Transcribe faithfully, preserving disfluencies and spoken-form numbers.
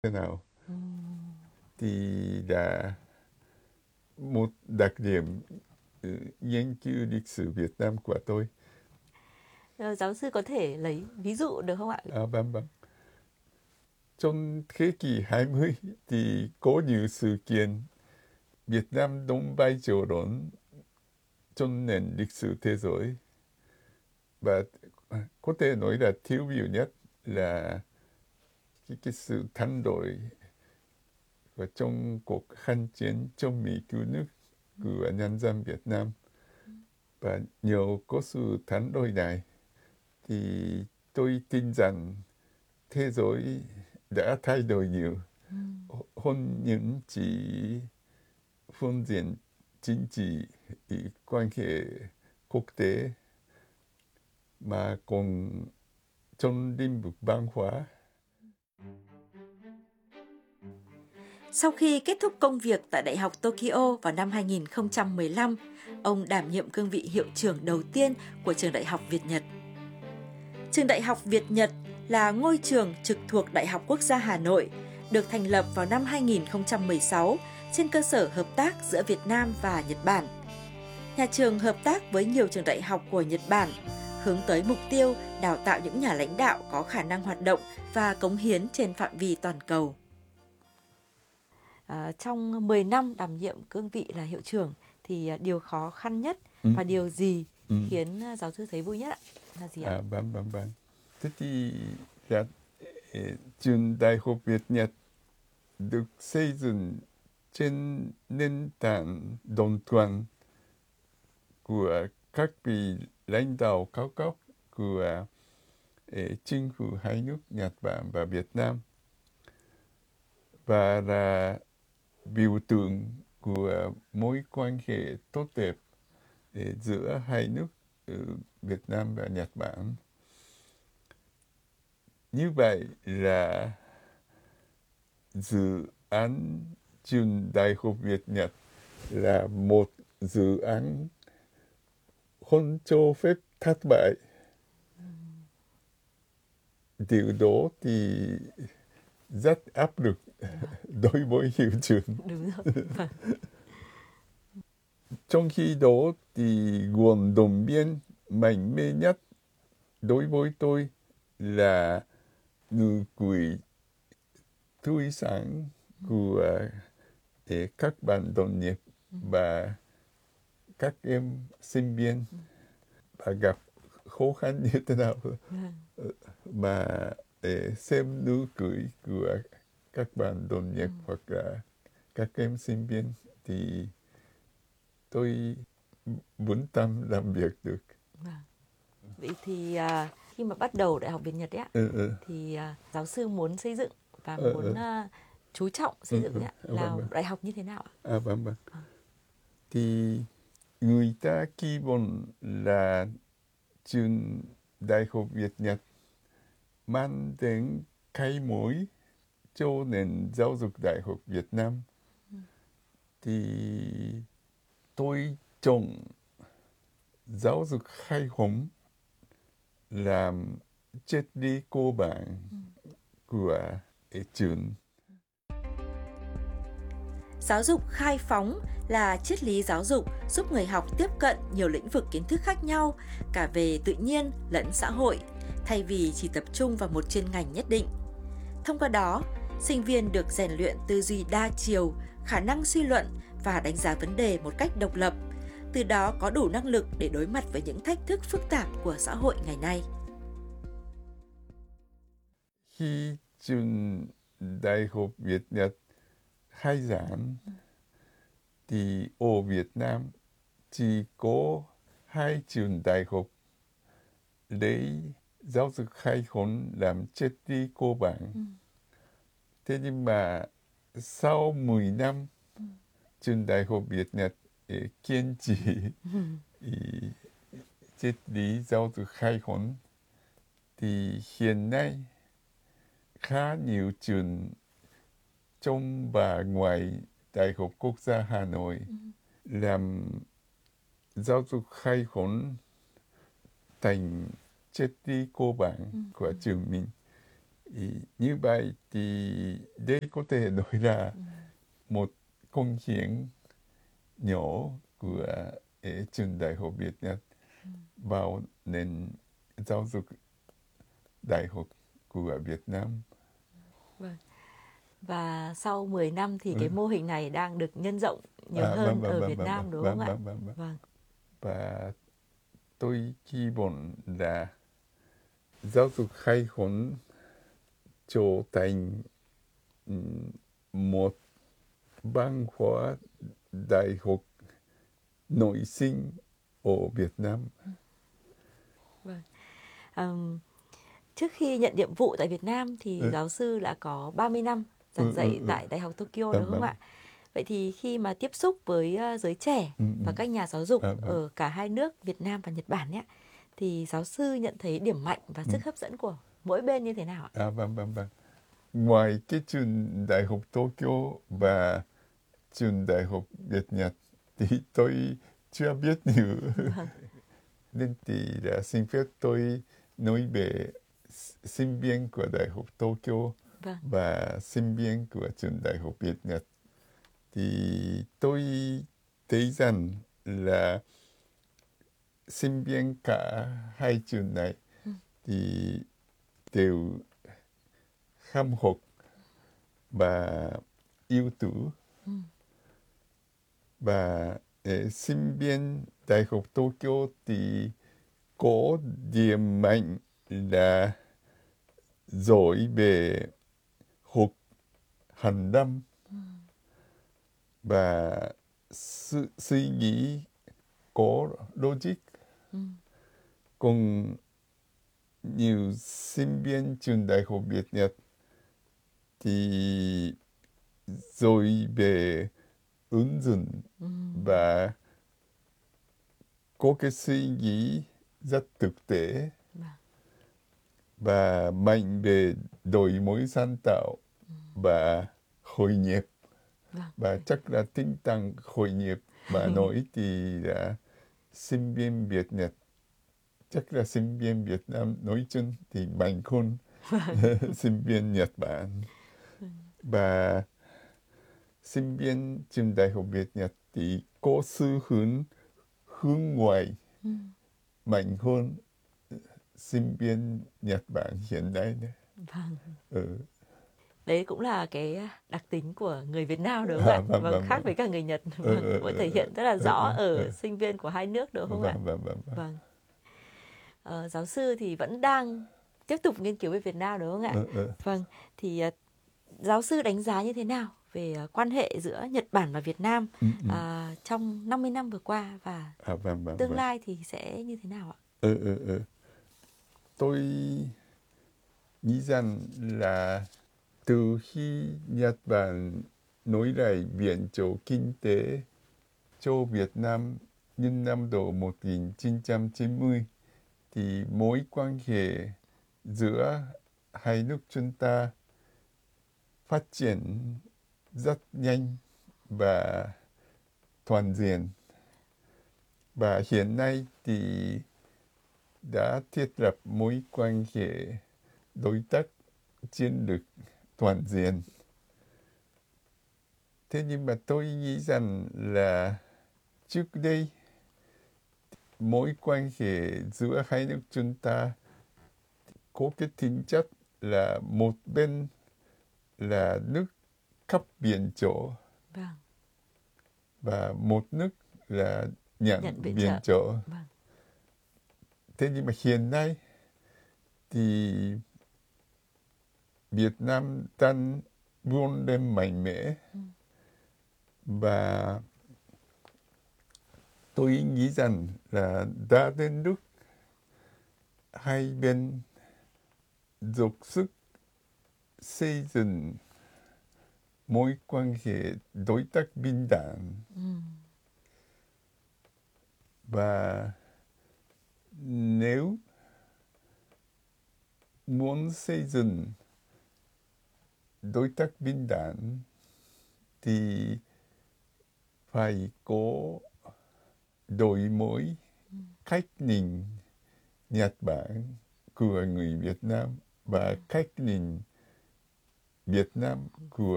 thế nào. Ừ. Thì đã một đặc điểm ừ, nghiên cứu lịch sử Việt Nam của tôi. Ờ, Giáo sư có thể lấy ví dụ được không ạ? À, vâng vâng. Trong thế kỷ hai mươi thì có nhiều sự kiện Việt Nam đóng vai trò lớn trong nền lịch sử thế giới. Và có thể nói là tiêu biểu nhất là cái, cái sự thay đổi và trong cuộc kháng chiến chống Mỹ cứu nước của nhân dân Việt Nam. Và nhờ có sự thay đổi này thì tôi tin rằng thế giới đã thay đổi nhiều Ừ. hơn những chỉ phương diện chính trị, quan hệ quốc tế mà còn trong lĩnh vực văn hóa. Sau khi kết thúc công việc tại Đại học Tokyo vào năm hai nghìn không trăm mười lăm, ông đảm nhiệm cương vị hiệu trưởng đầu tiên của trường Đại học Việt Nhật. Trường Đại học Việt Nhật là ngôi trường trực thuộc Đại học Quốc gia Hà Nội, được thành lập vào năm hai nghìn không trăm mười sáu trên cơ sở hợp tác giữa Việt Nam và Nhật Bản. Nhà trường hợp tác với nhiều trường đại học của Nhật Bản, hướng tới mục tiêu đào tạo những nhà lãnh đạo có khả năng hoạt động và cống hiến trên phạm vi toàn cầu. À, trong mười năm đảm nhiệm cương vị là hiệu trưởng thì điều khó khăn nhất Ừ. và điều gì Ừ. khiến giáo sư thấy vui nhất ạ? Là gì ạ? À, vâng vâng vâng. Thế thì là, eh, trường Đại học Việt Nhật được xây dựng trên nền tảng đồng thuận của các vị lãnh đạo cao cấp của eh, chính phủ hai nước Nhật Bản và Việt Nam, và là biểu tượng của mối quan hệ tốt đẹp eh, giữa hai nước uh, Việt Nam và Nhật Bản. Như vậy là dự án trường Đại học Việt Nhật là một dự án không cho phép thất bại. Điều đó thì rất áp lực đối với hiệu trưởng. Đúng rồi. Vâng. Trong khi đó thì nguồn động viên mạnh mẽ nhất đối với tôi là nụ cười tươi sáng của eh, các bạn đồng nghiệp và các em sinh viên, và gặp khó khăn như thế nào mà để xem nụ cười của các bạn đồng nghiệp hoặc là các em sinh viên thì tôi vững tâm làm việc được. Vâng. Vậy thì à, khi mà bắt đầu Đại học Việt Nhật ấy ạ, Ừ, ừ, thì à, giáo sư muốn xây dựng và ừ, muốn ừ, à, chú trọng xây ừ, dựng ừ. ấy ạ, À, là vâng, vâng. đại học như thế nào ạ? À, vâng, vâng. Vâng. Thì người ta kỳ vọng là trường Đại học Việt Nhật mang đến cái mới cho nền giáo dục Đại học Việt Nam. Thì tôi chọn giáo dục khai phóng làm triết lý cơ bản của trường. Giáo dục khai phóng là triết lý giáo dục giúp người học tiếp cận nhiều lĩnh vực kiến thức khác nhau, cả về tự nhiên lẫn xã hội, thay vì chỉ tập trung vào một chuyên ngành nhất định. Thông qua đó, sinh viên được rèn luyện tư duy đa chiều, khả năng suy luận và đánh giá vấn đề một cách độc lập, từ đó có đủ năng lực để đối mặt với những thách thức phức tạp của xã hội ngày nay. Khi trường Đại học Việt Nhật khai giảng thì ở Việt Nam chỉ có hai trường đại học lấy giáo dục khai phóng làm triết lý cơ bản. Thế nhưng mà sau mười năm, trường Đại học Việt Nhật eh, kiên trì eh, triết lý giáo dục khai phóng, thì hiện nay khá nhiều trường trong và ngoài Đại học Quốc gia Hà Nội làm giáo dục khai phóng thành triết lý cơ bản của trường mình. Ý, như vậy thì đây có thể nói là Ừ. một công hiến nhỏ của eh, trường Đại học Việt Nhật Ừ. vào nền giáo dục đại học của Việt Nam. Vâng. Và sau mười năm thì Ừ. cái mô hình này đang được nhân rộng nhiều À, hơn vâng, vâng, ở vâng, Việt vâng, Nam đúng vâng, không ạ? vâng, vâng, vâng. Vâng. Và tôi hy vọng là giáo dục khai huấn trở thành ừm, một văn hóa đại học nổi sinh ở Việt Nam. Vâng. Ờm, trước khi nhận nhiệm vụ tại Việt Nam thì Ừ. giáo sư đã có ba mươi năm giảng Ừ, ừ, dạy ừ. tại Đại học Tokyo Vâng, đúng không vâng. ạ? Vậy thì khi mà tiếp xúc với ờ, giới trẻ Ừ, ừ. và các nhà giáo dục À, vâng. ở cả hai nước Việt Nam và Nhật Bản nhé, thì giáo sư nhận thấy điểm mạnh và Ừ. sức hấp dẫn của mỗi bên như thế nào ạ? À, vâng, vâng, vâng. Ngoài cái trường Đại học Tokyo và trường Đại học Việt Nhật thì tôi chưa biết nhiều. Vâng. Nên thì là xin phép tôi nói về sinh viên của Đại học Tokyo Vâng. và sinh viên của trường Đại học Việt Nhật. Thì tôi thấy rằng là sinh viên cả hai trường này Ừ. thì đều ham học và yêu tú. Ừ. Và eh, sinh viên Đại học Tokyo thì có điểm mạnh là giỏi về học hàng năm Ừ. và su- suy nghĩ có logic. Ừ. Còn nhiều sinh viên trường Đại học Việt Nhật thì giỏi về ứng dụng Ừ. và có cái suy nghĩ rất thực tế Vâng. và mạnh về đổi mới sáng tạo và khởi nghiệp. Vâng. Và chắc là tinh thần khởi nghiệp mà nói thì là sinh viên Việt Nhật, chắc là sinh viên Việt Nam nói chung thì mạnh hơn sinh viên Nhật Bản. Và sinh viên trường Đại học Việt Nhật thì có xu hướng hướng ngoại Ừ. mạnh hơn sinh viên Nhật Bản hiện nay đấy. Vâng. Ừ. Đấy cũng là cái đặc tính của người Việt Nam đúng không À, ạ? vâng, Vâng, vâng, khác vâng. với cả người Nhật. Ừ, Vâng, ừ, cũng ừ, thể hiện rất là ừ, rõ ừ, ở ừ. sinh viên của hai nước đúng không ạ? Vâng, vâng, vâng, vâng. Vâng. Ờ, giáo sư thì vẫn đang tiếp tục nghiên cứu về Việt Nam đúng không ạ? Ừ, ừ. Vâng, thì uh, giáo sư đánh giá như thế nào về uh, quan hệ giữa Nhật Bản và Việt Nam Ừ, ừ. uh, trong năm mươi năm vừa qua và À, vâng, vâng, tương vâng. lai thì sẽ như thế nào ạ? Ừ, ừ, ừ. Tôi nghĩ rằng là từ khi Nhật Bản nối lại viện trợ kinh tế cho Việt Nam những năm đầu một nghìn chín trăm chín mươi thì mối quan hệ giữa hai nước chúng ta phát triển rất nhanh và toàn diện. Và hiện nay thì đã thiết lập mối quan hệ đối tác chiến lược toàn diện. Thế nhưng mà tôi nghĩ rằng là trước đây mối quan hệ giữa hai nước chúng ta có cái tính chất là một bên là nước cấp viện trợ Vâng, và một nước là nhận nhận viện viện trợ. trợ. Vâng, Thế nhưng mà hiện nay thì Việt Nam đang vươn lên mạnh mẽ ừ. và tôi nghĩ rằng là đã đến lúc hai bên dốc sức xây dựng mối quan hệ đối tác bình đẳng. Ừ. Và nếu muốn xây dựng đối tác bình đẳng thì phải có đổi mới cách nhìn Nhật Bản của người Việt Nam và cách nhìn Việt Nam của